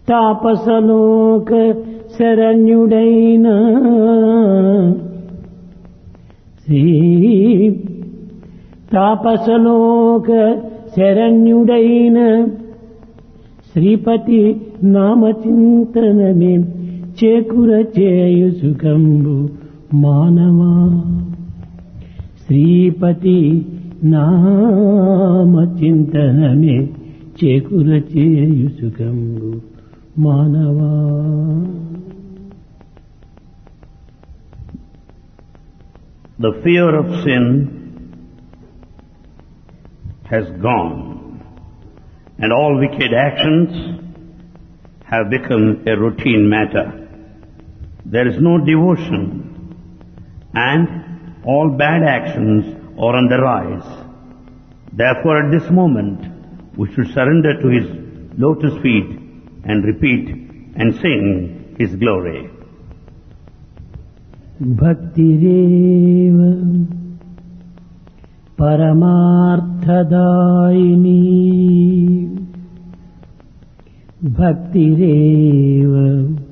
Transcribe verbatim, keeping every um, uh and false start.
తాపసలోక శరణ్యుడైన శ్రీ తాపసలోక శరణ్యుడైన శ్రీపతి నామచింతనమే చేకుర చేయు సుఖంబు మానవా. శ్రీపతి నామచింతనమే చేకుర చేయు సుఖంబు మానవా. The fear of sin has gone, and all wicked actions have become a routine matter. There is no devotion, and all bad actions are on the rise. Therefore, at this moment, we should surrender to His lotus feet and repeat and sing His glory. Bhaktirev Paramarthadayini Bhaktirev